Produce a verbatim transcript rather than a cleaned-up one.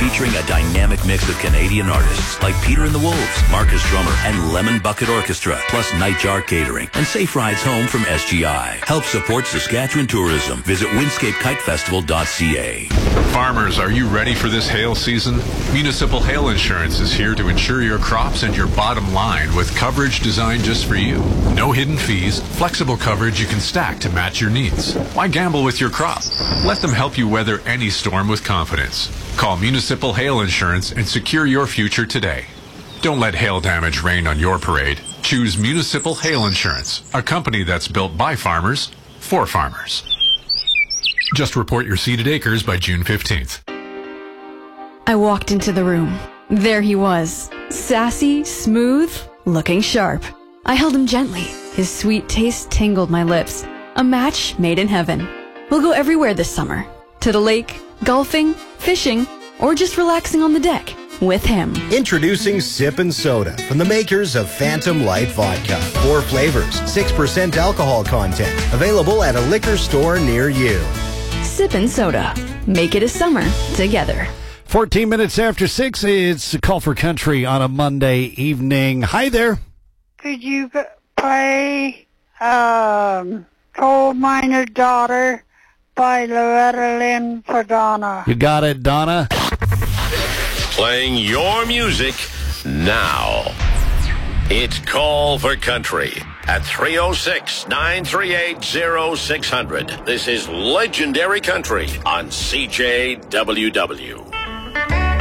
featuring a dynamic mix of Canadian artists like Peter and the Wolves, Marcus Drummer, and Lemon Bucket Orchestra, plus Nightjar Catering and safe rides home from S G I. Help support Saskatchewan tourism. Visit windscape kite festival dot c a. Farmers, are you ready for this hail season? Municipal Hail Insurance is here to insure your crops and your bottom line with coverage designed just for you. No hidden fees, flexible coverage you can stack to match your needs. Why gamble with your crop? Let them help you weather any storm with confidence. Call Municipal Hail Insurance and secure your future today. Don't let hail damage rain on your parade. Choose Municipal Hail Insurance, a company that's built by farmers, for farmers. Just report your seeded acres by June fifteenth. I walked into the room. There he was, sassy, smooth, looking sharp. I held him gently. His sweet taste tingled my lips. A match made in heaven. We'll go everywhere this summer. To the lake, golfing, fishing, or just relaxing on the deck with him. Introducing Sip and Soda from the makers of Phantom Light Vodka. Four flavors, six percent alcohol content. Available at a liquor store near you. Sip and Soda. Make it a summer together. fourteen minutes after six, it's a Call for Country on a Monday evening. Hi there. Could you play um, Coal Miner's Daughter by Loretta Lynn for Donna? You got it, Donna. Playing your music now. It's Call for Country at three oh six, nine three eight, oh six hundred. This is Legendary Country on C J W W.